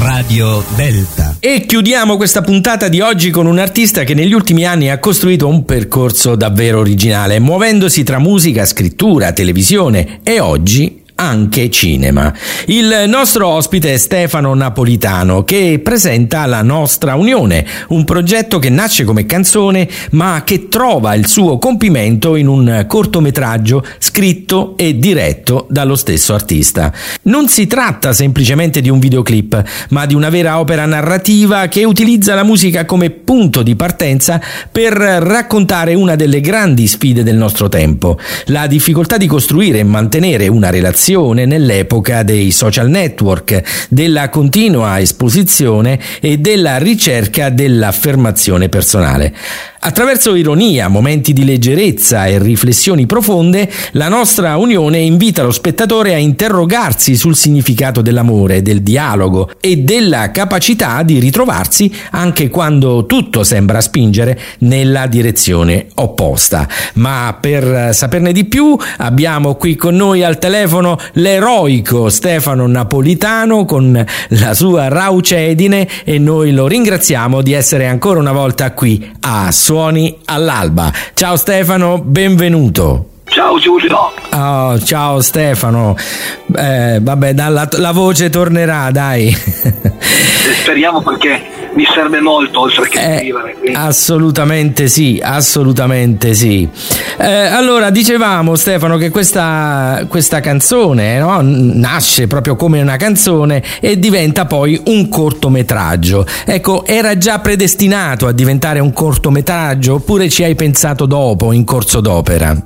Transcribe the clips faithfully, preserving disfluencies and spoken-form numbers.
Radio Delta. E chiudiamo questa puntata di oggi con un artista che negli ultimi anni ha costruito un percorso davvero originale, muovendosi tra musica, scrittura, televisione e oggi anche cinema. Il nostro ospite è Stefano Napolitano, che presenta La Nostra Unione, un progetto che nasce come canzone ma che trova il suo compimento in un cortometraggio scritto e diretto dallo stesso artista. Non si tratta semplicemente di un videoclip, ma di una vera opera narrativa che utilizza la musica come punto di partenza per raccontare una delle grandi sfide del nostro tempo: la difficoltà di costruire e mantenere una relazione nell'epoca dei social network, della continua esposizione e della ricerca dell'affermazione personale. Attraverso ironia, momenti di leggerezza e riflessioni profonde, La Nostra Unione invita lo spettatore a interrogarsi sul significato dell'amore, del dialogo e della capacità di ritrovarsi anche quando tutto sembra spingere nella direzione opposta. Ma per saperne di più abbiamo qui con noi al telefono l'eroico Stefano Napolitano con la sua raucedine, e noi lo ringraziamo di essere ancora una volta qui a Suoni all'Alba. Ciao Stefano, benvenuto. Ciao Giulio. Oh, ciao Stefano. Eh, vabbè, dalla, la voce tornerà, dai. Speriamo, perché mi serve molto oltre che eh, scrivere. Quindi. Assolutamente sì, assolutamente sì. Eh, allora, dicevamo Stefano che questa, questa canzone, no, nasce proprio come una canzone e diventa poi un cortometraggio. Ecco, era già predestinato a diventare un cortometraggio oppure ci hai pensato dopo, in corso d'opera?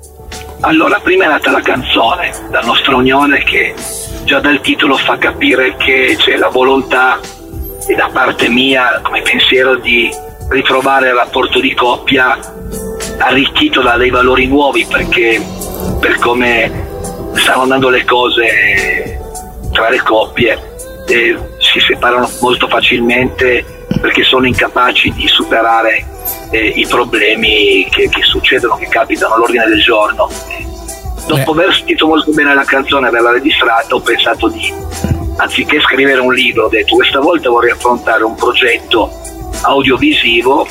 Allora, prima è nata la canzone, La Nostra Unione, che già dal titolo fa capire che c'è la volontà, e da parte mia come pensiero, di ritrovare il rapporto di coppia arricchito da dei valori nuovi, perché per come stanno andando le cose tra le coppie eh, si separano molto facilmente perché sono incapaci di superare eh, i problemi che, che succedono, che capitano all'ordine del giorno. Dopo aver sentito molto bene la canzone e averla registrata, ho pensato di, anziché scrivere un libro, ho detto questa volta vorrei affrontare un progetto audiovisivo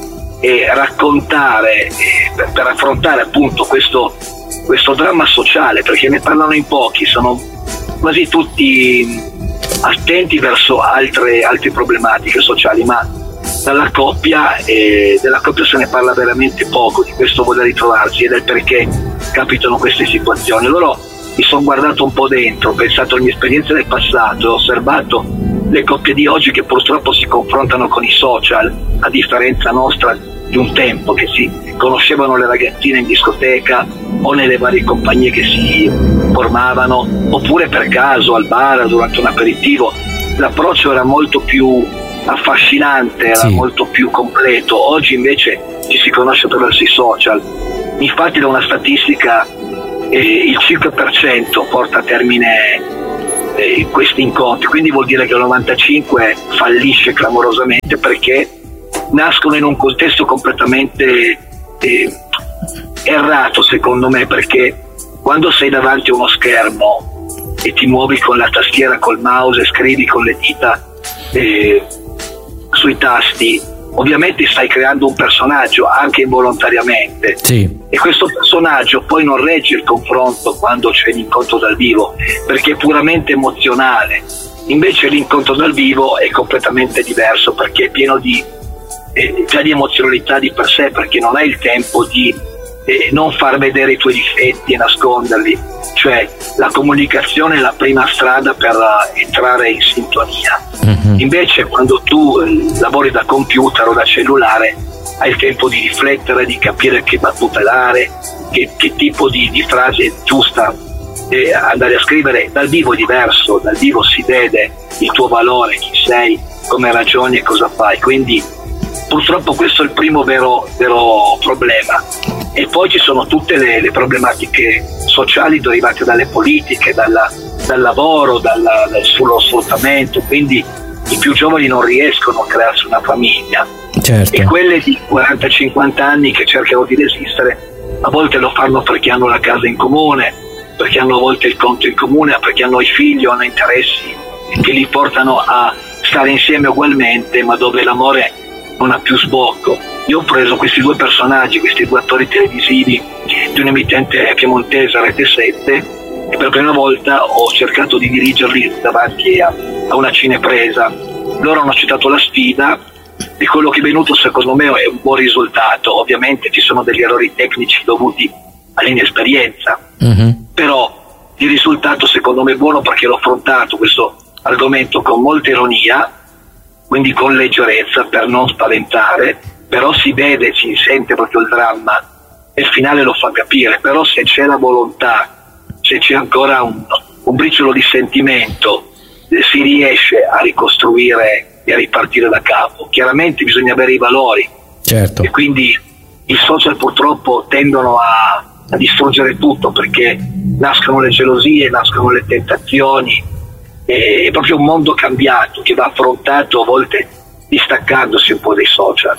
e raccontare, eh, per, per affrontare appunto questo, questo dramma sociale, perché ne parlano in pochi, sono quasi tutti attenti verso altre, altre problematiche sociali, ma dalla coppia, eh, della coppia se ne parla veramente poco, di questo voler ritrovarsi e del perché capitano queste situazioni. Allora mi sono guardato un po' dentro, ho pensato alle mie esperienze del passato, ho osservato le coppie di oggi che purtroppo si confrontano con i social, a differenza nostra di un tempo, che si conoscevano le ragazzine in discoteca o nelle varie compagnie che si formavano, oppure per caso al bar durante un aperitivo. L'approccio era molto più affascinante, era sì. molto più completo. Oggi invece ci si conosce attraverso i social. Infatti, da una statistica eh, il cinque per cento porta a termine eh, questi incontri, quindi vuol dire che il novantacinque per cento fallisce clamorosamente perché nascono in un contesto completamente eh, errato, secondo me, perché quando sei davanti a uno schermo e ti muovi con la tastiera, col mouse e scrivi con le dita eh, sui tasti, ovviamente stai creando un personaggio anche involontariamente, sì. e questo personaggio poi non regge il confronto quando c'è l'incontro dal vivo, perché è puramente emozionale. Invece l'incontro dal vivo è completamente diverso, perché è pieno di eh, già di emozionalità di per sé, perché non hai il tempo di eh, non far vedere i tuoi difetti e nasconderli, cioè la comunicazione è la prima strada per uh, entrare in sintonia. Mm-hmm. Invece quando tu eh, lavori da computer o da cellulare hai il tempo di riflettere, di capire che battuta dare, che, che tipo di, di frase giusta eh, andare a scrivere. Dal vivo è diverso, dal vivo si vede il tuo valore, chi sei, come ragioni e cosa fai, quindi purtroppo questo è il primo vero, vero problema. E poi ci sono tutte le, le problematiche sociali derivate dalle politiche, dalla, dal lavoro, dalla, dal sullo sfruttamento, quindi i più giovani non riescono a crearsi una famiglia. Certo. E quelle di quaranta cinquanta anni che cercano di resistere a volte lo fanno perché hanno la casa in comune, perché hanno a volte il conto in comune, perché hanno i figli o hanno interessi che li portano a stare insieme ugualmente, ma dove l'amore non ha più sbocco. Io ho preso questi due personaggi, questi due attori televisivi di un emittente piemontese, Rete sette, e per la prima volta ho cercato di dirigerli davanti a, a una cinepresa. Loro hanno accettato la sfida e quello che è venuto secondo me è un buon risultato. Ovviamente ci sono degli errori tecnici dovuti all'inesperienza, mm-hmm. però il risultato secondo me è buono perché l'ho affrontato questo argomento con molta ironia, quindi con leggerezza per non spaventare, però si vede, si sente proprio il dramma e il finale lo fa capire. Però se c'è la volontà, se c'è ancora un, un briciolo di sentimento, si riesce a ricostruire e a ripartire da capo. Chiaramente bisogna avere i valori, certo. E quindi i social purtroppo tendono a, a distruggere tutto, perché nascono le gelosie, nascono le tentazioni. È proprio un mondo cambiato che va affrontato a volte distaccandosi un po' dai social.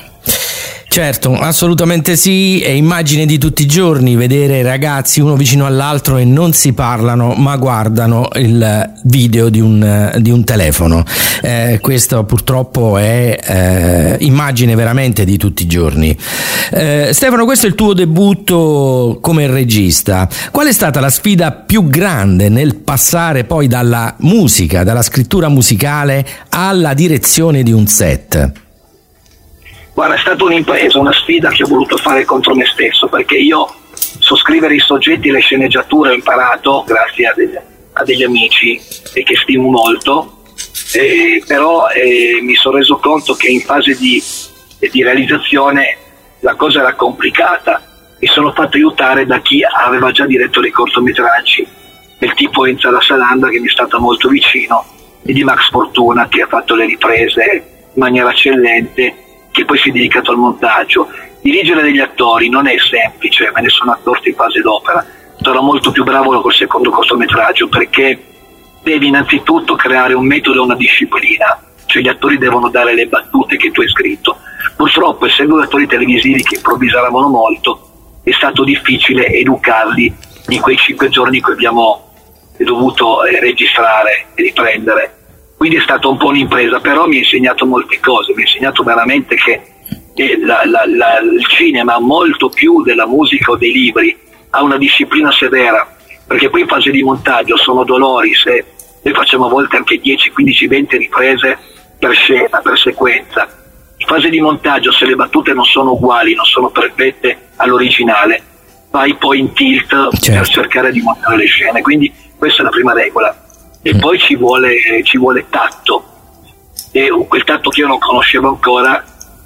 Certo, assolutamente sì, è immagine di tutti i giorni vedere ragazzi uno vicino all'altro e non si parlano ma guardano il video di un, di un telefono. Eh, questo purtroppo è eh, immagine veramente di tutti i giorni. Eh, Stefano, questo è il tuo debutto come regista. Qual è stata la sfida più grande nel passare poi dalla musica, dalla scrittura musicale alla direzione di un set? Guarda, è stata un'impresa, una sfida che ho voluto fare contro me stesso, perché io so scrivere i soggetti e le sceneggiature, ho imparato grazie a degli, a degli amici e che stimo molto, eh, però eh, mi sono reso conto che in fase di, di realizzazione la cosa era complicata. Mi sono fatto aiutare da chi aveva già diretto dei cortometraggi, del tipo Enza La Salandra, che mi è stata molto vicino, e di Max Fortuna, che ha fatto le riprese in maniera eccellente, che poi si è dedicato al montaggio. Dirigere degli attori non è semplice, me ne sono accorto in fase d'opera. Sarò molto più bravo col secondo cortometraggio, perché devi innanzitutto creare un metodo e una disciplina, cioè gli attori devono dare le battute che tu hai scritto. Purtroppo, essendo attori televisivi che improvvisavano molto, è stato difficile educarli in quei cinque giorni che abbiamo dovuto registrare e riprendere. Quindi è stata un po' un'impresa, però mi ha insegnato molte cose, mi ha insegnato veramente che eh, la, la, la, il cinema, molto più della musica o dei libri, ha una disciplina severa, perché poi in fase di montaggio sono dolori, se noi facciamo a volte anche dieci, quindici, venti riprese per scena, per sequenza. In fase di montaggio, se le battute non sono uguali, non sono perfette all'originale, vai poi in tilt, certo, per cercare di montare le scene. Quindi questa è la prima regola. E mm. poi ci vuole, ci vuole tatto, e quel tatto che io non conoscevo ancora,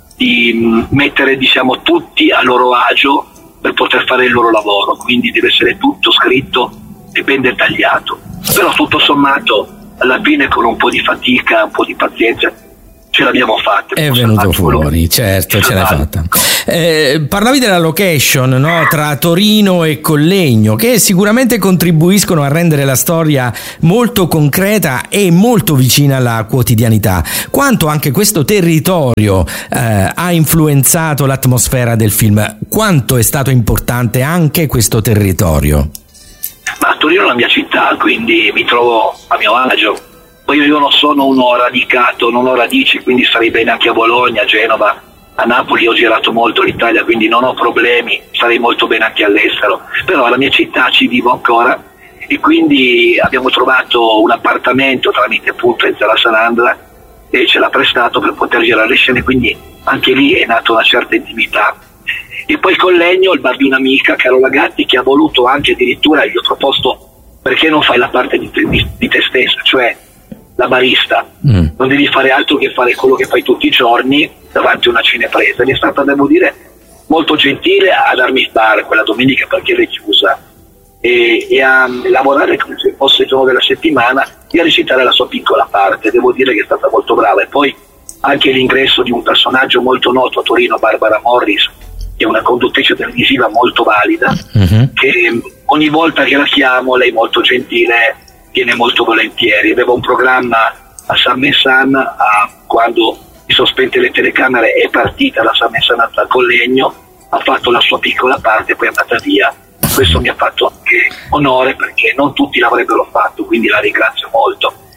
di mettere, diciamo, tutti a loro agio per poter fare il loro lavoro. Quindi deve essere tutto scritto e ben dettagliato. Però tutto sommato, alla fine, con un po' di fatica, un po' di pazienza, ce l'abbiamo fatta. È venuto fuori, certo, ce l'hai fatta. Eh, parlavi della location, no? Tra Torino e Collegno, che sicuramente contribuiscono a rendere la storia molto concreta e molto vicina alla quotidianità. Quanto anche questo territorio eh, ha influenzato l'atmosfera del film? Quanto è stato importante anche questo territorio? Ma Torino è la mia città, quindi mi trovo a mio agio. Poi io non sono uno radicato, non ho radici, quindi starei bene anche a Bologna, a Genova, a Napoli. Ho girato molto l'Italia, quindi non ho problemi, starei molto bene anche all'estero. Però alla mia città ci vivo ancora, e quindi abbiamo trovato un appartamento tramite appunto Enza La Salandra, e ce l'ha prestato per poter girare le scene, quindi anche lì è nata una certa intimità. E poi Collegno, il bar di un'amica, Carola Gatti, che ha voluto anche, addirittura gli ho proposto: perché non fai la parte di te, di, di te stessa, cioè la barista, mm. non devi fare altro che fare quello che fai tutti i giorni davanti a una cinepresa. Ed è stata, devo dire, molto gentile a darmi il bar quella domenica, perché l'è chiusa, e, e a lavorare come se fosse il giorno della settimana e a recitare la sua piccola parte. Devo dire che è stata molto brava. E poi anche l'ingresso di un personaggio molto noto a Torino, Barbara Morris, che è una conduttrice televisiva molto valida, mm-hmm. che ogni volta che la chiamo, lei molto gentile, viene molto volentieri. Aveva un programma a San Messan, a, quando si sono spente le telecamere è partita da San Messan a Collegno, ha fatto la sua piccola parte e poi è andata via. Questo mi ha fatto anche onore, perché non tutti l'avrebbero fatto, quindi la ringrazio molto.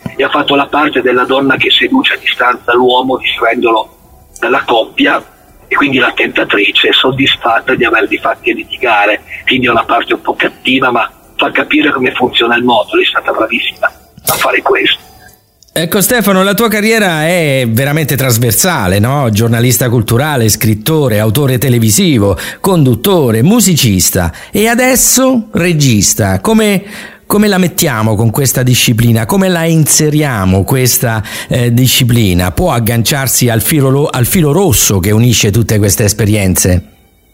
e ha fatto la parte della donna che seduce a distanza l'uomo distraendolo dalla coppia, e quindi la tentatrice è soddisfatta di averli fatti litigare, quindi è una parte un po' cattiva, ma fa capire come funziona il mondo. Lei è stata bravissima a fare questo. Ecco Stefano, la tua carriera è veramente trasversale, no? Giornalista culturale, scrittore, autore televisivo, conduttore, musicista e adesso regista. Come, come la mettiamo con questa disciplina? Come la inseriamo questa eh, disciplina? Può agganciarsi al filo, al filo rosso che unisce tutte queste esperienze?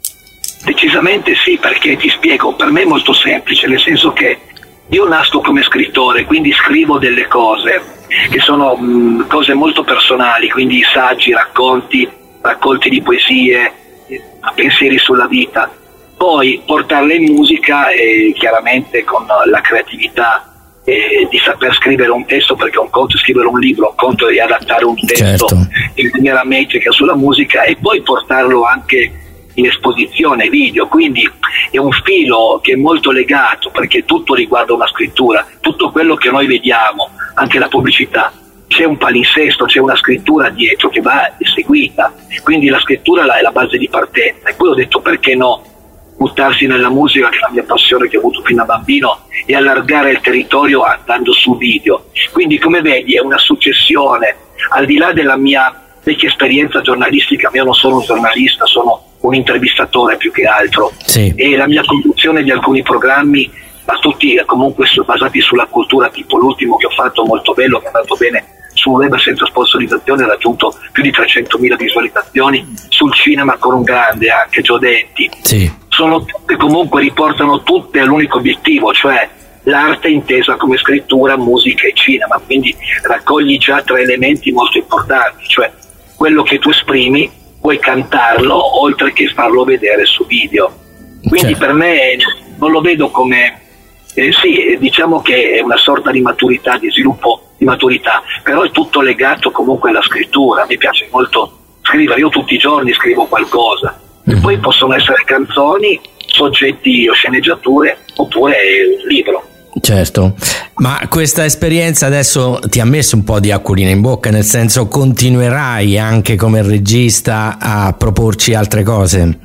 Decisamente sì, perché ti spiego, per me è molto semplice, nel senso che io nasco come scrittore, quindi scrivo delle cose che sono mh, cose molto personali, quindi saggi, racconti, racconti di poesie, pensieri sulla vita. Poi portarle in musica e chiaramente con la creatività eh, di saper scrivere un testo, perché un conto è scrivere un libro, un conto è adattare un testo certo. in maniera metrica sulla musica, e poi portarlo anche in esposizione video, quindi è un filo che è molto legato, perché tutto riguarda una scrittura, tutto quello che noi vediamo, anche la pubblicità, c'è un palinsesto, c'è una scrittura dietro che va eseguita, quindi la scrittura è la base di partenza. E poi ho detto, perché no buttarsi nella musica, che è la mia passione che ho avuto fin da bambino, e allargare il territorio andando su video. Quindi come vedi è una successione, al di là della mia vecchia esperienza giornalistica, io non sono un giornalista, sono un intervistatore più che altro, sì. E la mia conduzione di alcuni programmi, ma tutti comunque basati sulla cultura, tipo l'ultimo che ho fatto molto bello, che è andato bene sul web senza sponsorizzazione, ha raggiunto più di trecentomila visualizzazioni, sul cinema con un grande anche Gio Denti, sì. Sono che comunque riportano tutte all'unico obiettivo, cioè l'arte intesa come scrittura, musica e cinema, quindi raccogli già tre elementi molto importanti, cioè quello che tu esprimi, puoi cantarlo oltre che farlo vedere su video. Quindi certo. Per me non lo vedo come eh, sì, diciamo che è una sorta di maturità, di sviluppo di maturità, però è tutto legato comunque alla scrittura. Mi piace molto scrivere, io tutti i giorni scrivo qualcosa, mm. E poi possono essere canzoni, soggetti o sceneggiature, oppure un libro. Certo, ma questa esperienza adesso ti ha messo un po' di acquolina in bocca, nel senso, continuerai anche come regista a proporci altre cose?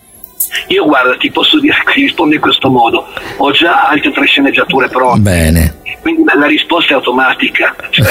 Io guarda, ti posso dire che rispondo in questo modo, ho già altre tre sceneggiature pronte. Bene. Quindi la risposta è automatica, cioè,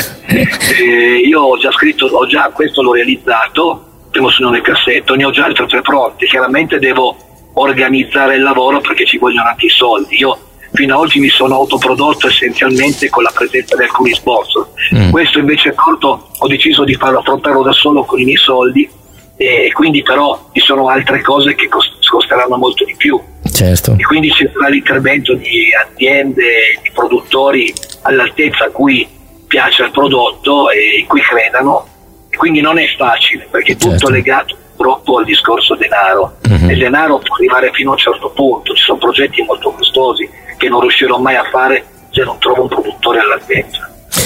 eh, io ho già scritto, ho già questo l'ho realizzato, primo sono nel cassetto, ne ho già altre tre pronte, chiaramente devo organizzare il lavoro perché ci vogliono anche i soldi. Io fino ad oggi mi sono autoprodotto essenzialmente con la presenza di alcuni sponsor. Mm. Questo invece è corto, ho deciso di farlo, affrontarlo da solo con i miei soldi, e quindi però ci sono altre cose che costeranno molto di più. Certo. E quindi ci sarà l'intervento di aziende, di produttori all'altezza a cui piace il prodotto e in cui credano, e quindi non è facile, perché certo. Tutto è legato purtroppo al discorso denaro. Mm-hmm. E il denaro può arrivare fino a un certo punto, ci sono progetti molto costosi che non riuscirò mai a fare se non trovo un produttore all'altezza.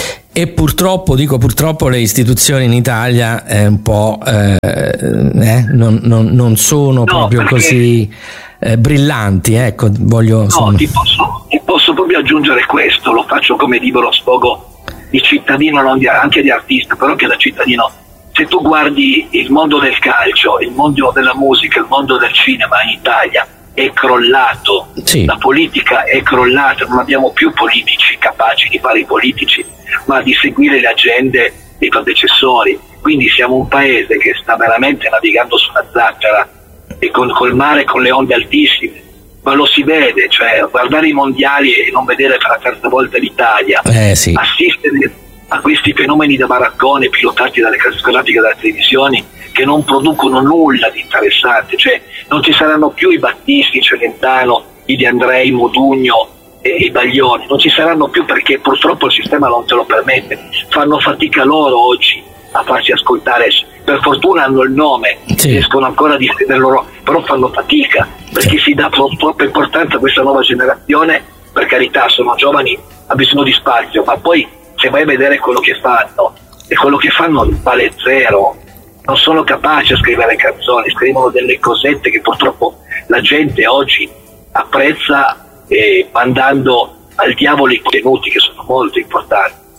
E purtroppo, dico purtroppo, le istituzioni in Italia eh, un po' eh, eh, non, non, non sono no, proprio perché... così eh, brillanti, ecco, voglio... No, sono... ti, posso, ti posso proprio aggiungere questo, lo faccio come libero sfogo di cittadino, non di, anche di artista, però anche da cittadino. Se tu guardi il mondo del calcio, il mondo della musica, il mondo del cinema in Italia è crollato, sì. La politica è crollata, non abbiamo più politici capaci di fare i politici, ma di seguire le agende dei predecessori. Quindi siamo un paese che sta veramente navigando su una zattera, e con, col mare con le onde altissime, ma lo si vede, cioè guardare i mondiali e non vedere per la terza volta l'Italia, eh, sì. Assistere a questi fenomeni da baraccone pilotati dalle case scolastiche e dalle televisioni che non producono nulla di interessante, cioè non ci saranno più i Battisti, Celentano, i De Andrei, Modugno e i Baglioni, non ci saranno più perché purtroppo il sistema non te lo permette, fanno fatica loro oggi a farsi ascoltare, per fortuna hanno il nome, sì. Riescono ancora a difendere loro, però fanno fatica perché sì. Si dà troppa importanza a questa nuova generazione, per carità sono giovani, ha bisogno di spazio, ma poi se vai a vedere quello che fanno, e quello che fanno vale zero, non sono capaci a scrivere canzoni, scrivono delle cosette che purtroppo la gente oggi apprezza, eh, mandando al diavolo i contenuti che sono molto importanti.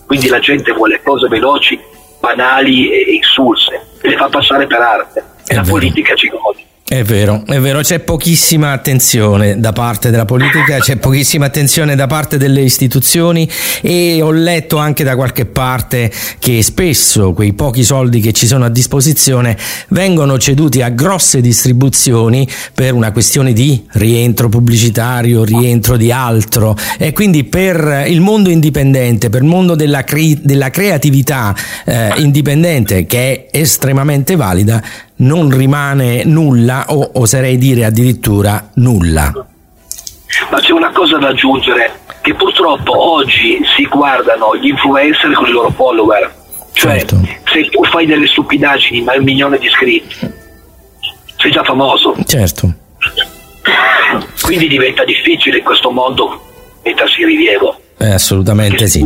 quindi la gente vuole cose veloci, banali e insulse, e le fa passare per arte, e la politica ci gode. È vero, è vero, c'è pochissima attenzione da parte della politica, c'è pochissima attenzione da parte delle istituzioni, e ho letto anche da qualche parte che spesso quei pochi soldi che ci sono a disposizione vengono ceduti a grosse distribuzioni per una questione di rientro pubblicitario, rientro di altro, e quindi per il mondo indipendente, per il mondo della, cre- della creatività eh, indipendente, che è estremamente valida, non rimane nulla, o oserei dire addirittura nulla. Ma c'è una cosa da aggiungere, che purtroppo oggi si guardano gli influencer con i loro follower, cioè certo. Se tu fai delle stupidaggini ma hai un milione di iscritti sei già famoso, certo. Quindi diventa difficile in questo mondo mettersi in rilievo. Eh, assolutamente sì.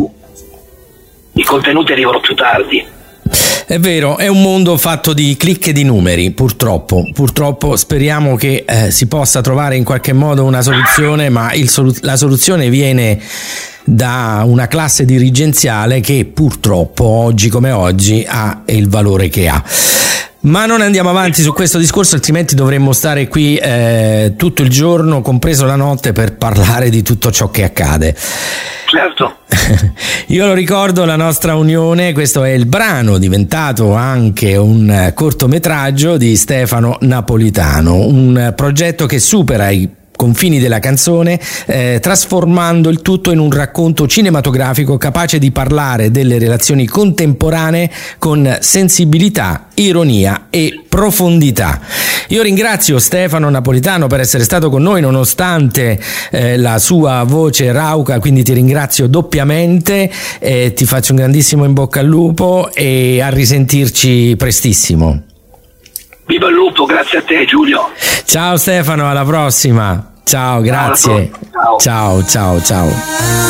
I contenuti arrivano più tardi. È vero, è un mondo fatto di click e di numeri, purtroppo. Purtroppo speriamo che eh, si possa trovare in qualche modo una soluzione, ma il solu- la soluzione viene da una classe dirigenziale che purtroppo oggi come oggi ha il valore che ha. Ma non andiamo avanti su questo discorso, altrimenti dovremmo stare qui eh, tutto il giorno, compreso la notte, per parlare di tutto ciò che accade. Certo. Io lo ricordo, la nostra unione, questo è il brano diventato anche un cortometraggio di Stefano Napolitano, un progetto che supera i confini della canzone, eh, trasformando il tutto in un racconto cinematografico capace di parlare delle relazioni contemporanee con sensibilità, ironia e profondità. Io ringrazio Stefano Napolitano per essere stato con noi nonostante eh, la sua voce rauca, quindi ti ringrazio doppiamente, eh, ti faccio un grandissimo in bocca al lupo e a risentirci prestissimo. Viva il lupo, grazie a te Giulio. Ciao Stefano, alla prossima. Ciao, grazie. Ciao, ciao, ciao. ciao.